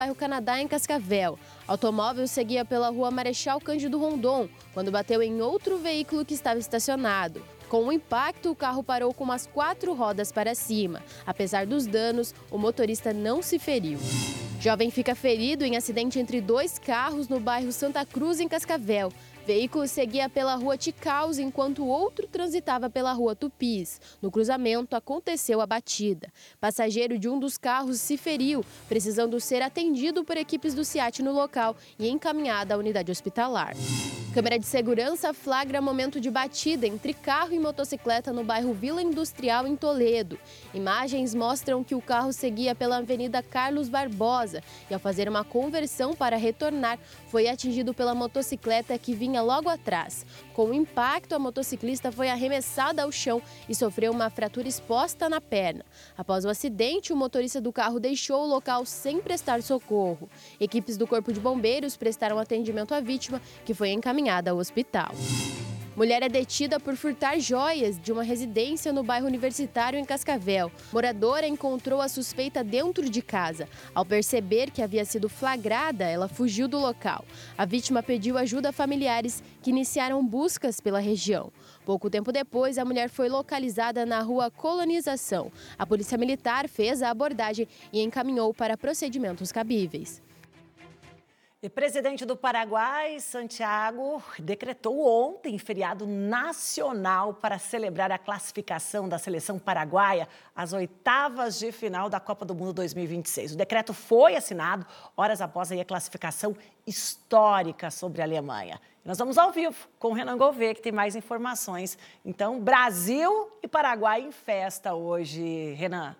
bairro Canadá, em Cascavel. O automóvel seguia pela rua Marechal Cândido Rondon, quando bateu em outro veículo que estava estacionado. Com o impacto, o carro parou com as 4 rodas para cima. Apesar dos danos, o motorista não se feriu. Jovem fica ferido em acidente entre 2 carros no bairro Santa Cruz, em Cascavel. Veículo seguia pela rua Ticaus, enquanto o outro transitava pela rua Tupis. No cruzamento, aconteceu a batida. Passageiro de um dos carros se feriu, precisando ser atendido por equipes do SEAT no local e encaminhado à unidade hospitalar. Câmera de segurança flagra momento de batida entre carro e motocicleta no bairro Vila Industrial, em Toledo. Imagens mostram que o carro seguia pela Avenida Carlos Barbosa e, ao fazer uma conversão para retornar, foi atingido pela motocicleta que vinha logo atrás. Com o impacto, a motociclista foi arremessada ao chão e sofreu uma fratura exposta na perna. Após o acidente, o motorista do carro deixou o local sem prestar socorro. Equipes do Corpo de Bombeiros prestaram atendimento à vítima, que foi encaminhada ao hospital. Mulher é detida por furtar joias de uma residência no bairro Universitário, em Cascavel. Moradora encontrou a suspeita dentro de casa. Ao perceber que havia sido flagrada, ela fugiu do local. A vítima pediu ajuda a familiares, que iniciaram buscas pela região. Pouco tempo depois, a mulher foi localizada na rua Colonização. A Polícia Militar fez a abordagem e encaminhou para procedimentos cabíveis. O presidente do Paraguai, Santiago, decretou ontem feriado nacional para celebrar a classificação da seleção paraguaia às oitavas de final da Copa do Mundo 2026. O decreto foi assinado horas após a classificação histórica sobre a Alemanha. Nós vamos ao vivo com o Renan Gouveia, que tem mais informações. Então, Brasil e Paraguai em festa hoje, Renan.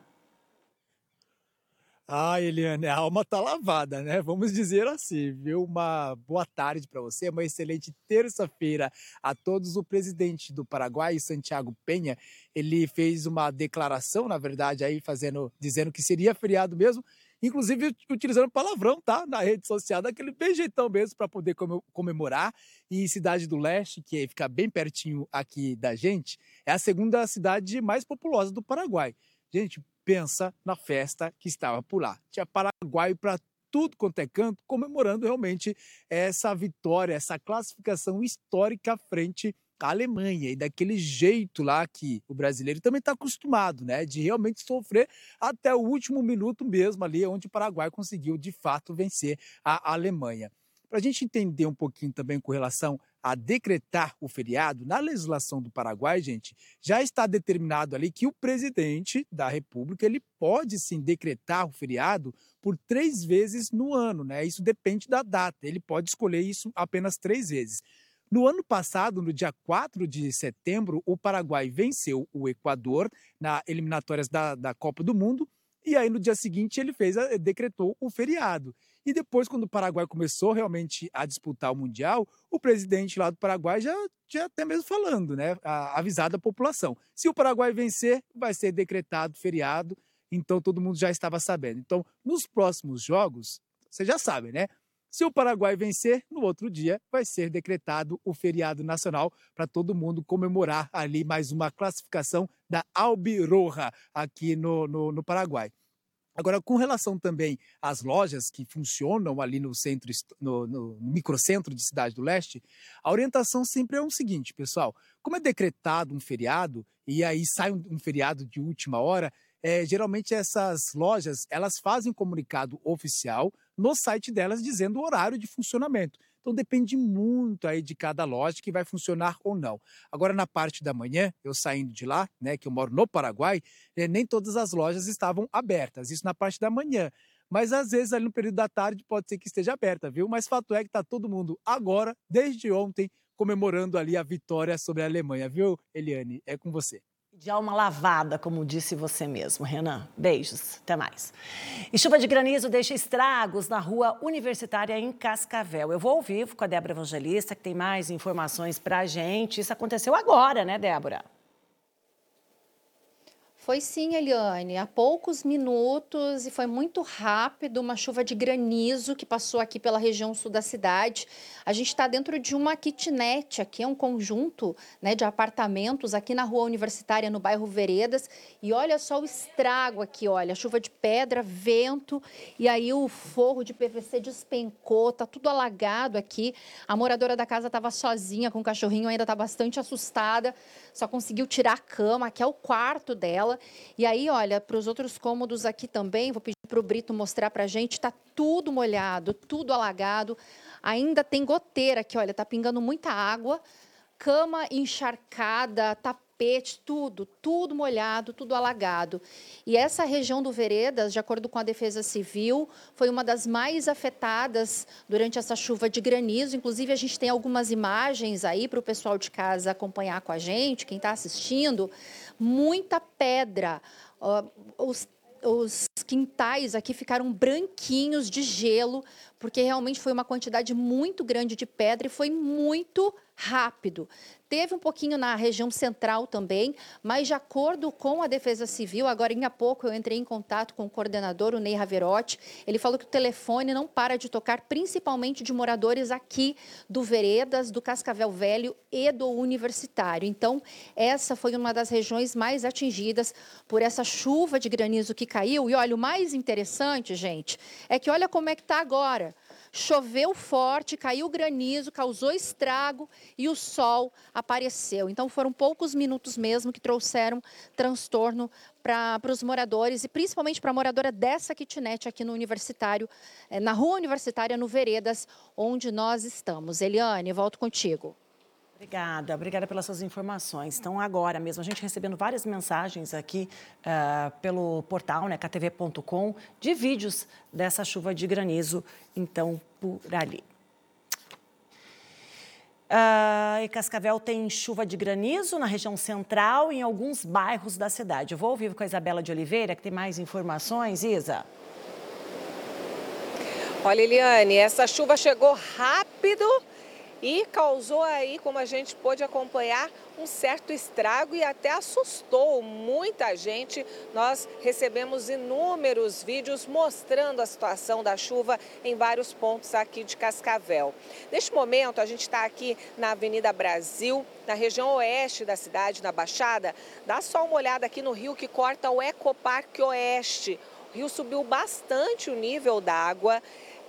Eliane, a alma tá lavada, né? Vamos dizer assim, viu? Uma boa tarde para você, uma excelente terça-feira a todos. O presidente do Paraguai, Santiago Peña, ele fez uma declaração, na verdade, aí dizendo que seria feriado mesmo, inclusive utilizando palavrão, tá? Na rede social, daquele bem jeitão mesmo para poder comemorar. E Cidade do Leste, que fica bem pertinho aqui da gente, é a segunda cidade mais populosa do Paraguai. Gente, pensa na festa que estava por lá. Tinha paraguaio para tudo quanto é canto, comemorando realmente essa vitória, essa classificação histórica frente à Alemanha. E daquele jeito lá que o brasileiro também está acostumado, né? De realmente sofrer até o último minuto mesmo ali, onde o Paraguai conseguiu de fato vencer a Alemanha. Para a gente entender um pouquinho também com relação a decretar o feriado, na legislação do Paraguai, gente, já está determinado ali que o presidente da República ele pode sim decretar o feriado por 3 vezes no ano, né? Isso depende da data, ele pode escolher isso apenas 3 vezes. No ano passado, no dia 4 de setembro, o Paraguai venceu o Equador nas eliminatórias da Copa do Mundo, e aí no dia seguinte ele decretou o feriado. E depois, quando o Paraguai começou realmente a disputar o Mundial, o presidente lá do Paraguai já até mesmo falando, né, avisado a população. Se o Paraguai vencer, vai ser decretado feriado, então todo mundo já estava sabendo. Então, nos próximos jogos, você já sabe, né? Se o Paraguai vencer, no outro dia vai ser decretado o feriado nacional para todo mundo comemorar ali mais uma classificação da Albiroja aqui no Paraguai. Agora, com relação também às lojas que funcionam ali no centro, no microcentro de Cidade do Leste, a orientação sempre é o seguinte, pessoal: como é decretado um feriado e aí sai um feriado de última hora, geralmente essas lojas elas fazem comunicado oficial no site delas dizendo o horário de funcionamento. Então depende muito aí de cada loja que vai funcionar ou não. Agora, na parte da manhã, eu saindo de lá, né, que eu moro no Paraguai, nem todas as lojas estavam abertas, isso na parte da manhã. Mas às vezes ali no período da tarde pode ser que esteja aberta, viu? Mas fato é que está todo mundo agora, desde ontem, comemorando ali a vitória sobre a Alemanha, viu, Eliane? É com você. De alma lavada, como disse você mesmo, Renan. Beijos, até mais. E chuva de granizo deixa estragos na rua Universitária, em Cascavel. Eu vou ao vivo com a Débora Evangelista, que tem mais informações pra gente. Isso aconteceu agora, né, Débora? Foi sim, Eliane, há poucos minutos e foi muito rápido, uma chuva de granizo que passou aqui pela região sul da cidade. A gente está dentro de uma kitnet, aqui é um conjunto, né, de apartamentos aqui na Rua Universitária, no bairro Veredas. E olha só o estrago aqui, olha, chuva de pedra, vento, e aí o forro de PVC despencou, tá tudo alagado aqui. A moradora da casa estava sozinha com o cachorrinho, ainda está bastante assustada, só conseguiu tirar a cama, que é o quarto dela. E aí, olha, para os outros cômodos aqui também, vou pedir para o Brito mostrar para a gente, está tudo molhado, tudo alagado. Ainda tem goteira aqui, olha, tá pingando muita água, cama encharcada, tapete, tudo molhado, tudo alagado. E essa região do Veredas, de acordo com a Defesa Civil, foi uma das mais afetadas durante essa chuva de granizo. Inclusive, a gente tem algumas imagens aí para o pessoal de casa acompanhar com a gente, quem está assistindo. Muita pedra. Os quintais aqui ficaram branquinhos de gelo, porque realmente foi uma quantidade muito grande de pedra e foi muito rápido. Teve um pouquinho na região central também, mas de acordo com a Defesa Civil, agora em pouco eu entrei em contato com o coordenador, o Ney Raverotti, ele falou que o telefone não para de tocar, principalmente de moradores aqui do Veredas, do Cascavel Velho e do Universitário. Então, essa foi uma das regiões mais atingidas por essa chuva de granizo que caiu. E olha, o mais interessante, gente, é que olha como é que está agora. Choveu forte, caiu granizo, causou estrago e o sol apareceu. Então, foram poucos minutos mesmo que trouxeram transtorno para os moradores e principalmente para a moradora dessa kitnet aqui no Universitário, na Rua Universitária, no Veredas, onde nós estamos. Eliane, volto contigo. Obrigada pelas suas informações. Então, agora mesmo, a gente recebendo várias mensagens aqui pelo portal, né, ktv.com, de vídeos dessa chuva de granizo, então, por ali. Em Cascavel tem chuva de granizo na região central e em alguns bairros da cidade. Eu vou ao vivo com a Isabela de Oliveira, que tem mais informações. Isa? Olha, Eliane, essa chuva chegou rápido e causou aí, como a gente pôde acompanhar, um certo estrago e até assustou muita gente. Nós recebemos inúmeros vídeos mostrando a situação da chuva em vários pontos aqui de Cascavel. Neste momento, a gente está aqui na Avenida Brasil, na região oeste da cidade, na Baixada. Dá só uma olhada aqui no rio que corta o Ecoparque Oeste. O rio subiu bastante o nível da água,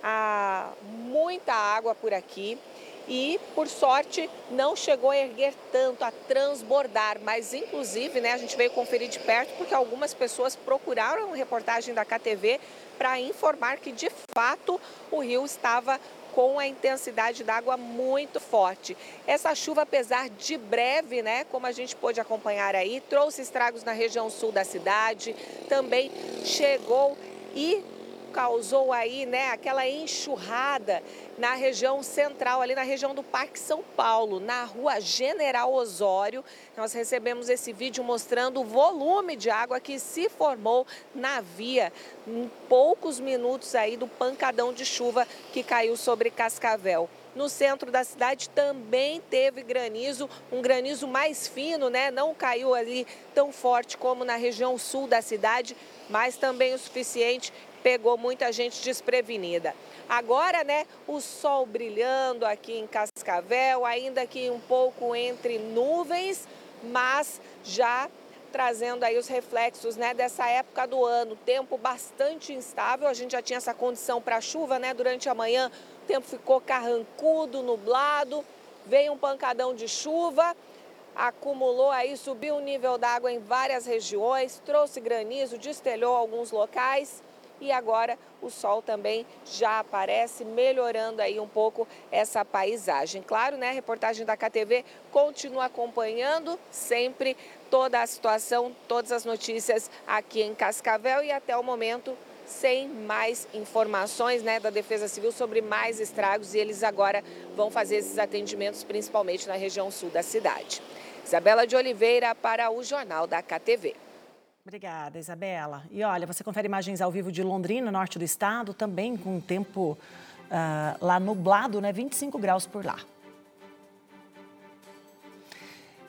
há muita água por aqui. E, por sorte, não chegou a erguer tanto, a transbordar. Mas, inclusive, né, a gente veio conferir de perto porque algumas pessoas procuraram a reportagem da KTV para informar que, de fato, o rio estava com a intensidade da água muito forte. Essa chuva, apesar de breve, né, como a gente pôde acompanhar aí, trouxe estragos na região sul da cidade, também chegou e causou aí, né, aquela enxurrada na região central, ali na região do Parque São Paulo, na Rua General Osório. Nós recebemos esse vídeo mostrando o volume de água que se formou na via em poucos minutos aí do pancadão de chuva que caiu sobre Cascavel. No centro da cidade também teve granizo, um granizo mais fino, né? Não caiu ali tão forte como na região sul da cidade, mas também o suficiente, pegou muita gente desprevenida. Agora, né, o sol brilhando aqui em Cascavel, ainda que um pouco entre nuvens, mas já trazendo aí os reflexos, né, dessa época do ano. Tempo bastante instável, a gente já tinha essa condição para chuva, né, durante a manhã o tempo ficou carrancudo, nublado, veio um pancadão de chuva, acumulou aí, subiu o nível da água em várias regiões, trouxe granizo, destelhou alguns locais. E agora o sol também já aparece, melhorando aí um pouco essa paisagem. Claro, né, a reportagem da KTV continua acompanhando sempre toda a situação, todas as notícias aqui em Cascavel e até o momento sem mais informações, né, da Defesa Civil sobre mais estragos e eles agora vão fazer esses atendimentos principalmente na região sul da cidade. Isabela de Oliveira para o Jornal da KTV. Obrigada, Isabela. E olha, você confere imagens ao vivo de Londrina, norte do estado, também com tempo lá nublado, né? 25 graus por lá.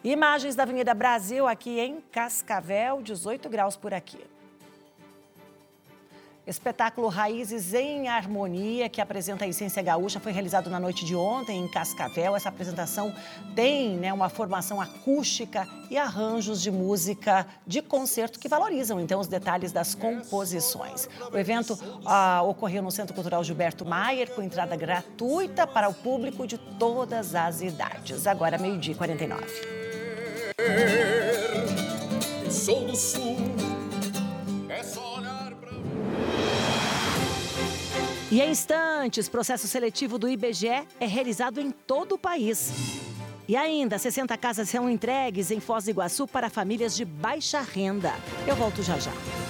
Imagens da Avenida Brasil aqui em Cascavel, 18 graus por aqui. Espetáculo Raízes em Harmonia, que apresenta a essência gaúcha, foi realizado na noite de ontem em Cascavel. Essa apresentação tem uma formação acústica e arranjos de música de concerto que valorizam, então, os detalhes das composições. O evento ocorreu no Centro Cultural Gilberto Maier, com entrada gratuita para o público de todas as idades. Agora, 12h49. Eu sou do Sul, é só olhar pra... E em instantes, processo seletivo do IBGE é realizado em todo o país. E ainda, 60 casas são entregues em Foz do Iguaçu para famílias de baixa renda. Eu volto já já.